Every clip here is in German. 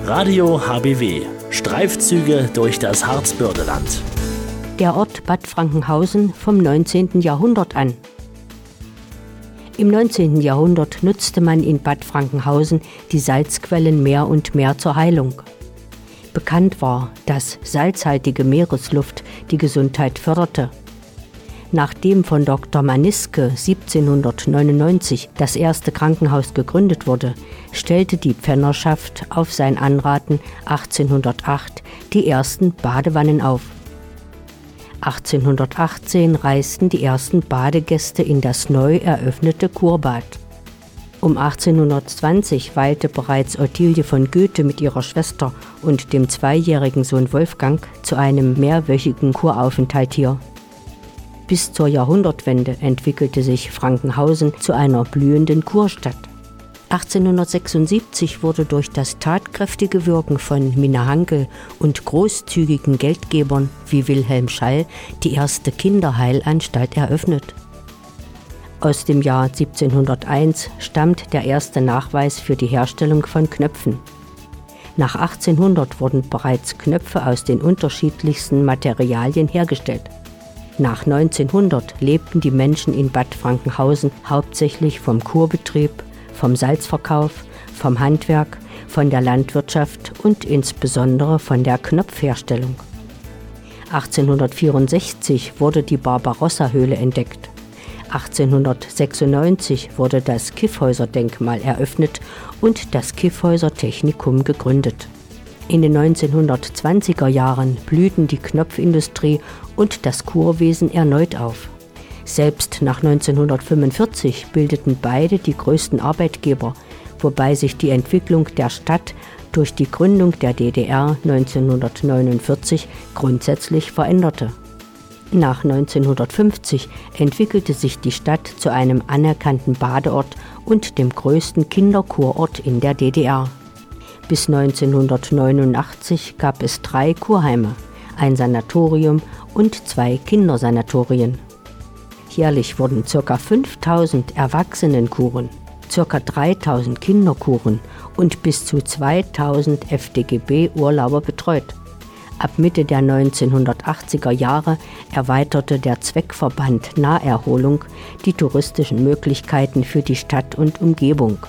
Radio HBW. Streifzüge durch das Harzbördeland. Der Ort Bad Frankenhausen vom 19. Jahrhundert an. Im 19. Jahrhundert nutzte man in Bad Frankenhausen die Salzquellen mehr und mehr zur Heilung. Bekannt war, dass salzhaltige Meeresluft die Gesundheit förderte. Nachdem von Dr. Maniske 1799 das erste Krankenhaus gegründet wurde, stellte die Pfännerschaft auf sein Anraten 1808 die ersten Badewannen auf. 1818 reisten die ersten Badegäste in das neu eröffnete Kurbad. Um 1820 weilte bereits Ottilie von Goethe mit ihrer Schwester und dem 2-jährigen Sohn Wolfgang zu einem mehrwöchigen Kuraufenthalt hier. Bis zur Jahrhundertwende entwickelte sich Frankenhausen zu einer blühenden Kurstadt. 1876 wurde durch das tatkräftige Wirken von Minna Hanke und großzügigen Geldgebern wie Wilhelm Schall die erste Kinderheilanstalt eröffnet. Aus dem Jahr 1701 stammt der erste Nachweis für die Herstellung von Knöpfen. Nach 1800 wurden bereits Knöpfe aus den unterschiedlichsten Materialien hergestellt. Nach 1900 lebten die Menschen in Bad Frankenhausen hauptsächlich vom Kurbetrieb, vom Salzverkauf, vom Handwerk, von der Landwirtschaft und insbesondere von der Knopfherstellung. 1864 wurde die Barbarossa-Höhle entdeckt. 1896 wurde das Kyffhäuser-Denkmal eröffnet und das Kyffhäuser-Technikum gegründet. In den 1920er Jahren blühten die Knopfindustrie und das Kurwesen erneut auf. Selbst nach 1945 bildeten beide die größten Arbeitgeber, wobei sich die Entwicklung der Stadt durch die Gründung der DDR 1949 grundsätzlich veränderte. Nach 1950 entwickelte sich die Stadt zu einem anerkannten Badeort und dem größten Kinderkurort in der DDR. Bis 1989 gab es 3 Kurheime, ein Sanatorium und 2 Kindersanatorien. Jährlich wurden ca. 5000 Erwachsenenkuren, ca. 3000 Kinderkuren und bis zu 2000 FDGB-Urlauber betreut. Ab Mitte der 1980er Jahre erweiterte der Zweckverband Naherholung die touristischen Möglichkeiten für die Stadt und Umgebung.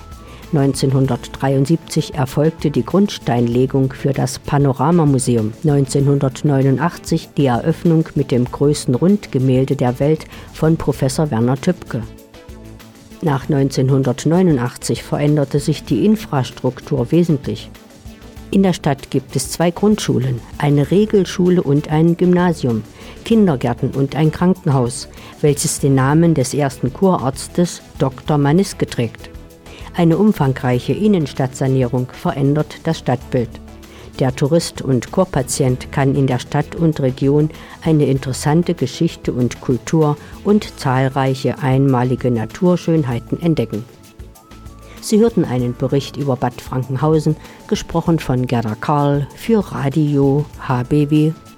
1973 erfolgte die Grundsteinlegung für das Panoramamuseum, 1989 die Eröffnung mit dem größten Rundgemälde der Welt von Professor Werner Tübke. Nach 1989 veränderte sich die Infrastruktur wesentlich. In der Stadt gibt es 2 Grundschulen, eine Regelschule und ein Gymnasium, Kindergärten und ein Krankenhaus, welches den Namen des ersten Kurarztes Dr. Maniske trägt. Eine umfangreiche Innenstadtsanierung verändert das Stadtbild. Der Tourist und Kurpatient kann in der Stadt und Region eine interessante Geschichte und Kultur und zahlreiche einmalige Naturschönheiten entdecken. Sie hörten einen Bericht über Bad Frankenhausen, gesprochen von Gerda Karl für Radio HBW.